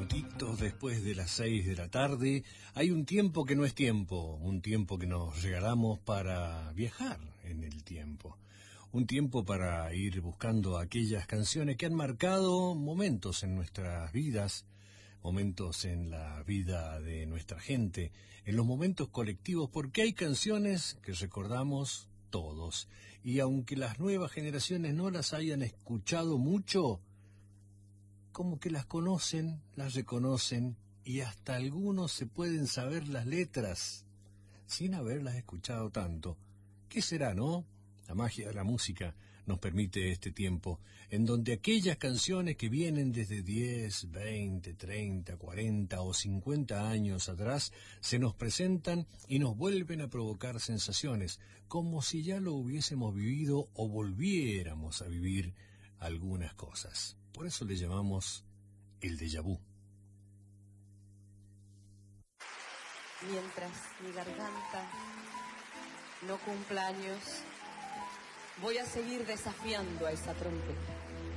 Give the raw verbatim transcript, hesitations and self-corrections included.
minutitos después de las seis de la tarde, hay un tiempo que no es tiempo, un tiempo que nos regalamos para viajar en el tiempo, un tiempo para ir buscando aquellas canciones que han marcado momentos en nuestras vidas, momentos en la vida de nuestra gente, en los momentos colectivos, porque hay canciones que recordamos todos, y aunque las nuevas generaciones no las hayan escuchado mucho, como que las conocen, las reconocen, y hasta algunos se pueden saber las letras sin haberlas escuchado tanto. ¿Qué será, no? La magia de la música nos permite este tiempo, en donde aquellas canciones que vienen desde diez, veinte, treinta, cuarenta o cincuenta años atrás se nos presentan y nos vuelven a provocar sensaciones, como si ya lo hubiésemos vivido o volviéramos a vivir algunas cosas. Por eso le llamamos el déjà vu. Mientras mi garganta no cumpla años, voy a seguir desafiando a esa trompeta.